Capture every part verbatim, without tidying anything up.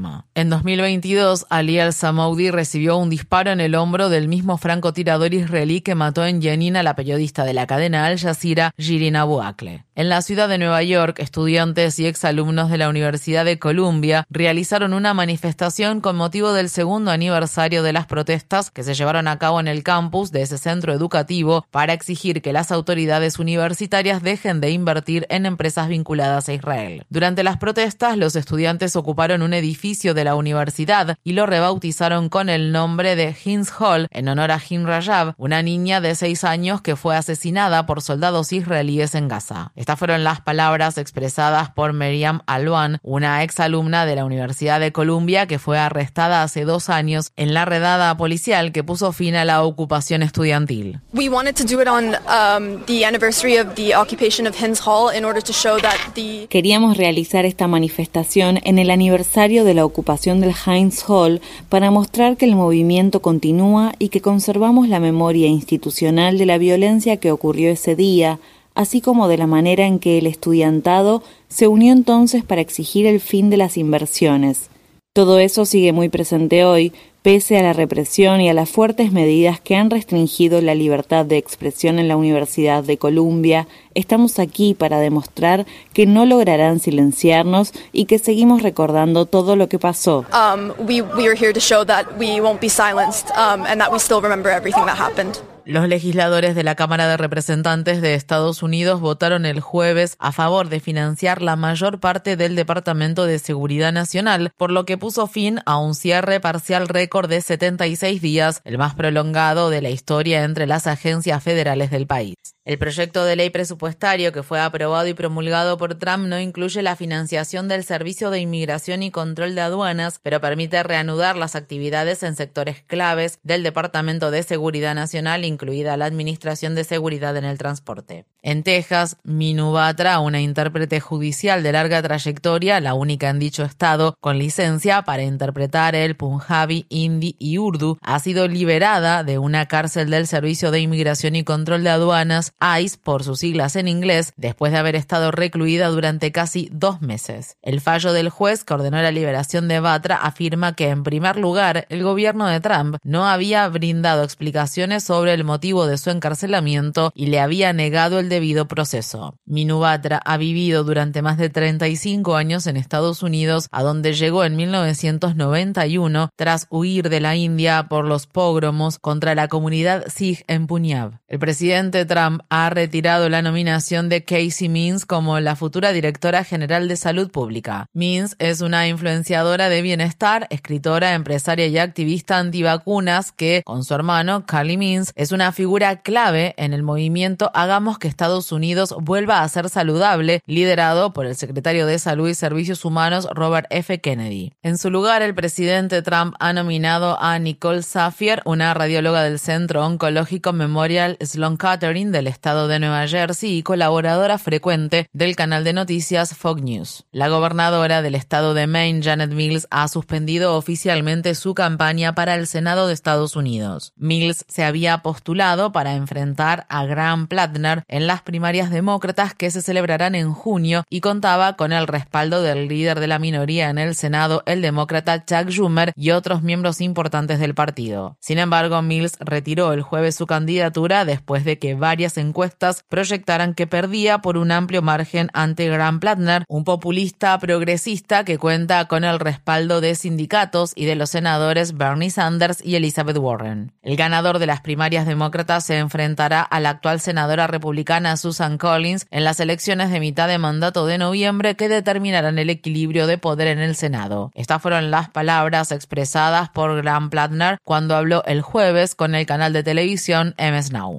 arma. En dos mil veintidós, Ali al-Samoudi recibió un disparo en el hombro del mismo francotirador israelí que mató en Jenin a la periodista de la cadena Al Jazeera, Shirin Abu Akleh. En la ciudad de Nueva York, estudiantes y exalumnos de la Universidad de Columbia realizaron una manifestación con motivo del segundo aniversario de las protestas que se llevaron a cabo en el campus de ese centro educativo para exigir que las autoridades universitarias dejen de invertir en empresas vinculadas a Israel. Durante las protestas, los estudiantes ocuparon un edificio de la universidad y lo rebautizaron con el nombre de Heinz Hall en honor a Hin Rajab, una niña de seis años que fue asesinada por soldados israelíes en Gaza. Estas fueron las palabras expresadas por Miriam Alwan, una exalumna de la Universidad de Columbia que fue arrestada hace dos años en la redada policial que puso fin a la ocupación estudiantil. We wanted to do it on um, the anniversary of the occupation of Heinz Hall in order to show that the Queríamos realizar esta manifestación en el aniversario de la ocupación del Heinz Hall para mostrar que el movimiento continúa y que conservamos la memoria institucional de la violencia que ocurrió ese día, así como de la manera en que el estudiantado se unió entonces para exigir el fin de las inversiones. Todo eso sigue muy presente hoy, pese a la represión y a las fuertes medidas que han restringido la libertad de expresión en la Universidad de Columbia. Estamos aquí para demostrar que no lograrán silenciarnos y que seguimos recordando todo lo que pasó. um, we we are here to show that we won't be silenced um, and that we still remember everything that happened. Los legisladores de la Cámara de Representantes de Estados Unidos votaron el jueves a favor de financiar la mayor parte del Departamento de Seguridad Nacional, por lo que puso fin a un cierre parcial récord de setenta y seis días, el más prolongado de la historia entre las agencias federales del país. El proyecto de ley presupuestario que fue aprobado y promulgado por Trump no incluye la financiación del Servicio de Inmigración y Control de Aduanas, pero permite reanudar las actividades en sectores claves del Departamento de Seguridad Nacional, incluida la Administración de Seguridad en el Transporte. En Texas, Minu Batra, una intérprete judicial de larga trayectoria, la única en dicho estado con licencia para interpretar el Punjabi, Hindi y Urdu, ha sido liberada de una cárcel del Servicio de Inmigración y Control de Aduanas, I C E por sus siglas en inglés, después de haber estado recluida durante casi dos meses. El fallo del juez que ordenó la liberación de Batra afirma que, en primer lugar, el gobierno de Trump no había brindado explicaciones sobre el motivo de su encarcelamiento y le había negado el debido proceso. Minu Batra ha vivido durante más de treinta y cinco años en Estados Unidos, a donde llegó en mil novecientos noventa y uno tras huir de la India por los pogromos contra la comunidad Sikh en Punjab. El presidente Trump ha retirado la nominación de Casey Means como la futura directora general de Salud Pública. Means es una influenciadora de bienestar, escritora, empresaria y activista antivacunas que, con su hermano Carly Means, es una figura clave en el movimiento Hagamos que Estados Unidos vuelva a ser saludable, liderado por el secretario de Salud y Servicios Humanos Robert F. Kennedy. En su lugar, el presidente Trump ha nominado a Nicole Saphier, una radióloga del Centro Oncológico Memorial Sloan Kettering del estado de Nueva Jersey y colaboradora frecuente del canal de noticias Fox News. La gobernadora del estado de Maine, Janet Mills, ha suspendido oficialmente su campaña para el Senado de Estados Unidos. Mills se había postulado para enfrentar a Graham Plattner en las primarias demócratas que se celebrarán en junio y contaba con el respaldo del líder de la minoría en el Senado, el demócrata Chuck Schumer, y otros miembros importantes del partido. Sin embargo, Mills retiró el jueves su candidatura después de que varias encuestas proyectaran que perdía por un amplio margen ante Graham Plattner, un populista progresista que cuenta con el respaldo de sindicatos y de los senadores Bernie Sanders y Elizabeth Warren. El ganador de las primarias demócratas se enfrentará a la actual senadora republicana Susan Collins en las elecciones de mitad de mandato de noviembre que determinarán el equilibrio de poder en el Senado. Estas fueron las palabras expresadas por Graham Plattner cuando habló el jueves con el canal de televisión M S Now.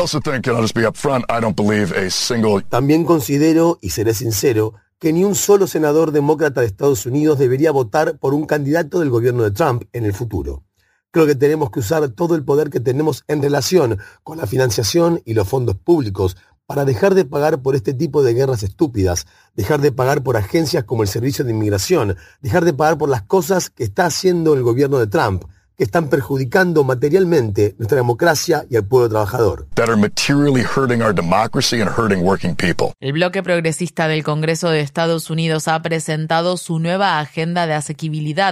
También considero, y seré sincero, que ni un solo senador demócrata de Estados Unidos debería votar por un candidato del gobierno de Trump en el futuro. Creo que tenemos que usar todo el poder que tenemos en relación con la financiación y los fondos públicos para dejar de pagar por este tipo de guerras estúpidas, dejar de pagar por agencias como el Servicio de Inmigración, dejar de pagar por las cosas que está haciendo el gobierno de Trump, que están perjudicando materialmente nuestra democracia y al pueblo trabajador. El bloque progresista del Congreso de Estados Unidos ha presentado su nueva agenda de asequibilidad